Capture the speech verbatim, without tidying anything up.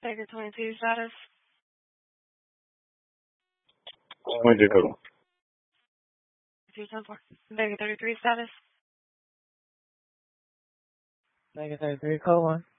Baker twenty-two status. One zero. two ten four. Baker thirty-three status. Baker thirty-three, code one.